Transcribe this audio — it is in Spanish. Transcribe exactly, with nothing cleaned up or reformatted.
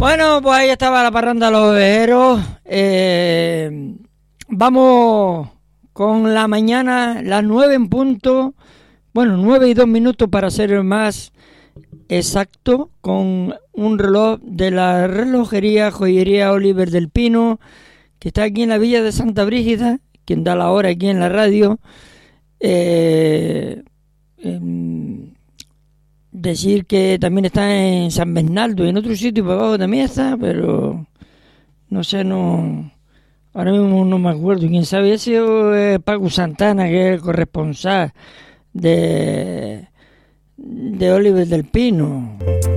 Bueno, pues ahí estaba la parranda de los ovejeros. Eh, vamos con la mañana, las nueve en punto. Bueno, nueve y dos minutos para ser más exacto, con un reloj de la relojería Joyería Oliver del Pino, que está aquí en la villa de Santa Brígida, quien da la hora aquí en la radio. Eh, eh, decir que también está en San Bernardo y en otro sitio para abajo también está, pero no sé, no ahora mismo no me acuerdo. Quién sabe, ese es Paco Santana, que es el corresponsal de de Oliver del Pino.